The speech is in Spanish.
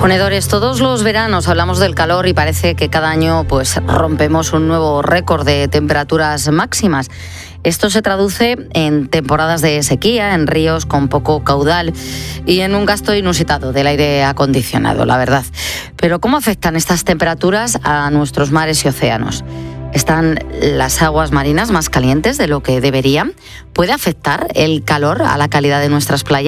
Ponedores, todos los veranos hablamos del calor y parece que cada año pues rompemos un nuevo récord de temperaturas máximas. Esto se traduce en temporadas de sequía, en ríos con poco caudal y en un gasto inusitado del aire acondicionado, la verdad. Pero ¿cómo afectan estas temperaturas a nuestros mares y océanos? ¿Están las aguas marinas más calientes de lo que deberían? ¿Puede afectar el calor a la calidad de nuestras playas?